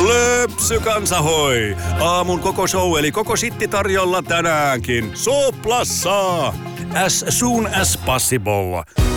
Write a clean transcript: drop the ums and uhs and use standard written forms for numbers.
Löpsykansahoi! Aamun koko show eli koko sitti tarjolla tänäänkin. Soplassa! As soon as possible.